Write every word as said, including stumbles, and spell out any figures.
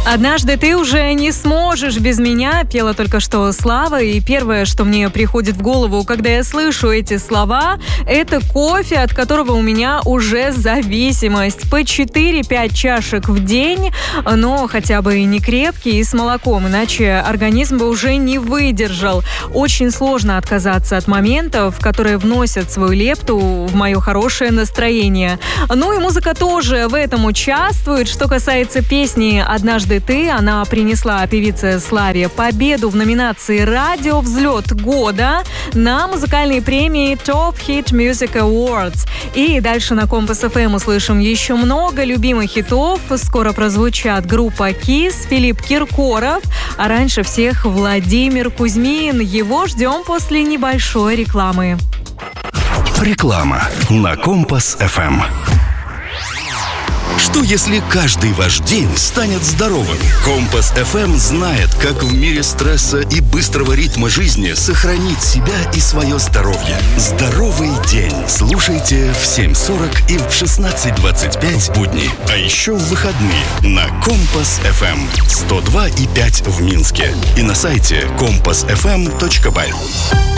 «Однажды ты уже не сможешь без меня» пела только что Слава, и первое, что мне приходит в голову, когда я слышу эти слова, это кофе, от которого у меня уже зависимость. По четыре-пять чашек в день, но хотя бы и не крепкий, и с молоком, иначе организм бы уже не выдержал. Очень сложно отказаться от моментов, которые вносят свою лепту в мое хорошее настроение. Ну и музыка тоже в этом участвует. Что касается песни «Однажды ты», она принесла певице Славе победу в номинации «Радио Взлет года» на музыкальной премии Top Hit Music Awards. И дальше на Компас эф эм услышим еще много любимых хитов. Скоро прозвучат группа Kiss, Филипп Киркоров, а раньше всех Владимир Кузьмин. Его ждем после небольшой рекламы. Реклама на Компас эф эм. Что если каждый ваш день станет здоровым? Компас эф эм знает, как в мире стресса и быстрого ритма жизни сохранить себя и свое здоровье. Здоровый день. Слушайте в семь сорок и в шестнадцать двадцать пять будни. А еще в выходные на Компас эф эм сто два и пять в Минске и на сайте компас эф эм точка бай.